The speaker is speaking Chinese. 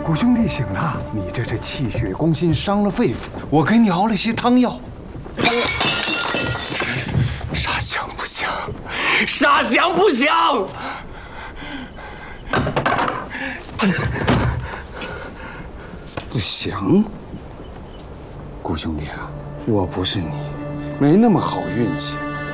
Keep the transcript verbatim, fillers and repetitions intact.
谷兄弟醒了，你这是气血攻心，伤了肺腑。我给你熬了些汤药。沙香不香？沙香不香？不香。谷兄弟啊，我不是你，没那么好运气。